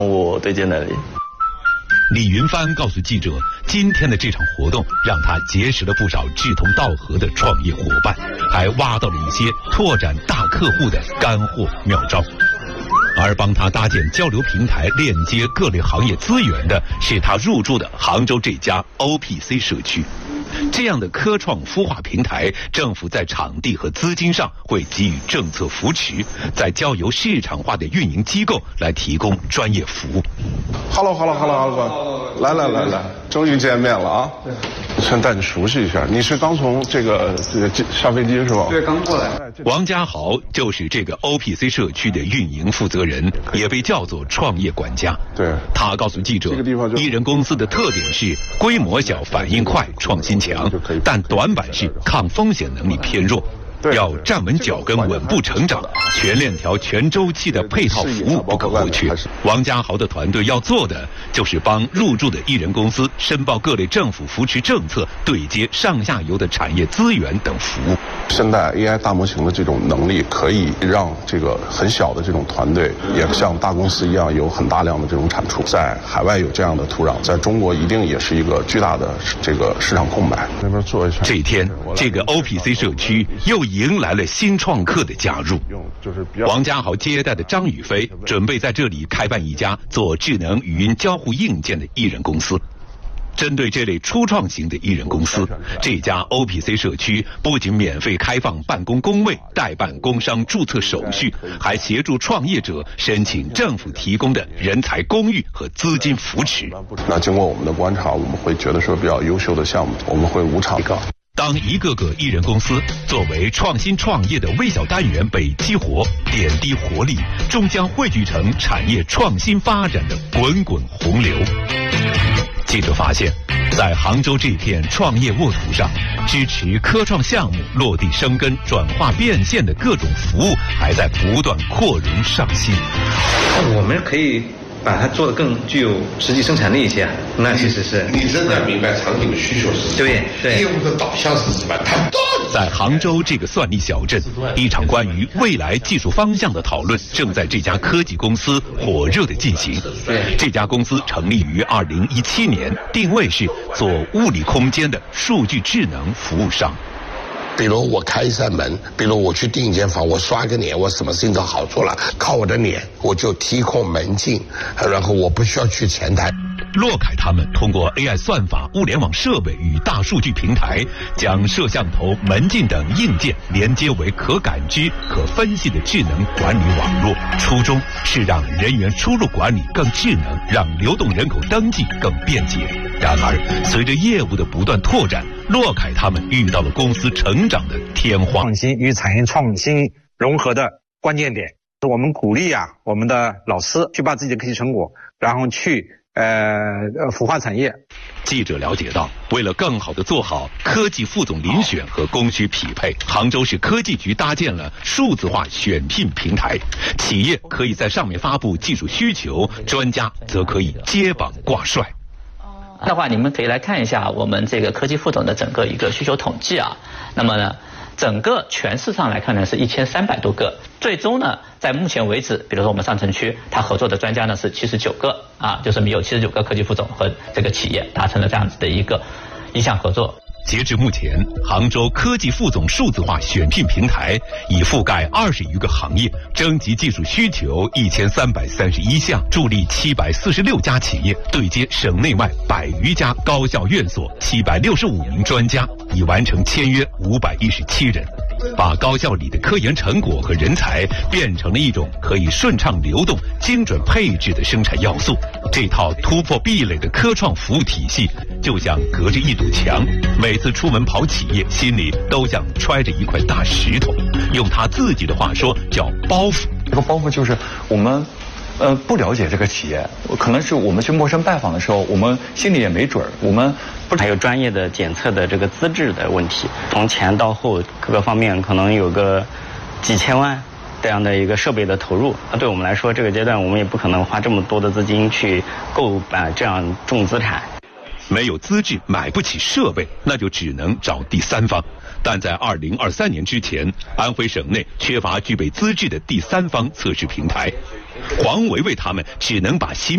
我对接能力。 李云帆告诉记者，今天的这场活动让他结识了不少志同道合的创业伙伴，还挖到了一些拓展大客户的干货妙招。而帮他搭建交流平台，链接各类行业资源的是他入驻的杭州这家 OPC 社区。这样的科创孵化平台，政府在场地和资金上会给予政策扶持，再交由市场化的运营机构来提供专业服务。 Hello， 来，终于见面了啊！先带你熟悉一下，你是刚从这个下飞机是吧？ 对，刚过来。 王家豪就是这个 OPC 社区的运营负责人，也被叫做创业管家。 对， 他告诉记者，艺人公司的特点是规模小、反应快、创新强，但短板是抗风险能力偏弱。要站稳脚跟，稳步成长，全链条、全周期的配套服务不可或缺。王家豪的团队要做的就是帮入驻的艺人公司申报各类政府扶持政策，对接上下游的产业资源等服务。 现在 AI 大模型的这种能力，可以让这个很小的这种团队，也像大公司一样有很大量的这种产出。在海外有这样的土壤，在中国一定也是一个巨大的这个市场空白。那边做一下。 这一天，这个 OPC 社区又迎来了新创客的加入。王家豪接待的张宇飞准备在这里开办一家做智能语音交互硬件的艺人公司。针对这类初创型的艺人公司，这家 OPC 社区不仅免费开放办公工位、代办工商注册手续，还协助创业者申请政府提供的人才公寓和资金扶持。 那经过我们的观察，我们会觉得说比较优秀的项目，我们会无偿提高。 当一个个艺人公司作为创新创业的微小单元被激活，点滴活力，终将汇聚成产业创新发展的滚滚洪流。记者发现，在杭州这片创业沃土上，支持科创项目落地生根、转化变现的各种服务还在不断扩容上新。 我们可以把它做得更具有实际生产力一些，那其实是你真的明白场景的需求是什么， 对， 业务的导向是什么，它到底在杭州这个算力小镇，一场关于未来技术方向的讨论正在这家科技公司火热的进行。这家公司成立于2017年，定位是做物理空间的数据智能服务商。 比如我开一扇门，比如我去订一间房，我刷个脸，我什么事情都好做了，靠我的脸我就提供门禁，然后我不需要去前台。 洛凯他们通过 AI 算法、物联网设备与大数据平台，将摄像头、门禁等硬件连接为可感知、可分析的智能管理网络，初衷是让人员出入管理更智能，让流动人口登记更便捷。然而，随着业务的不断拓展，洛凯他们遇到了公司成长的天花。 创新与产业创新融合的关键点，我们鼓励我们的老师去把自己的科技成果，然后去孵化产业。 记者了解到，为了更好地做好科技副总遴选和供需匹配，杭州市科技局搭建了数字化选聘平台，企业可以在上面发布技术需求，专家则可以接榜挂帅。 的话，你们可以来看一下我们这个科技副总的整个一个需求统计啊。那么呢，整个全市上来看呢是1300多个，最终呢在目前为止，比如说我们上城区，他合作的专家呢是79个啊，就是有79个科技副总和这个企业达成了这样子的一个意向合作。 截至目前，杭州科技副总数字化选聘平台已覆盖20余个行业，征集技术需求1331项，助力746家企业，对接省内外100余家高校院所，765名专家，已完成签约517人。把高校里的科研成果和人才变成了一种可以顺畅流动、精准配置的生产要素。这套突破壁垒的科创服务体系，就像隔着一堵墙，每次出门跑企业，心里都像揣着一块大石头。用他自己的话说，叫包袱。 这个包袱就是我们不了解这个企业，可能是我们去陌生拜访的时候，我们心里也没准儿，我们不还有专业的检测的这个资质的问题，从前到后各个方面可能有个几千万这样的一个设备的投入。对我们来说，这个阶段我们也不可能花这么多的资金去购买这样重资产。 没有资质买不起设备，那就只能找第三方。但在2023年之前，安徽省内缺乏具备资质的第三方测试平台，黄维维他们只能把新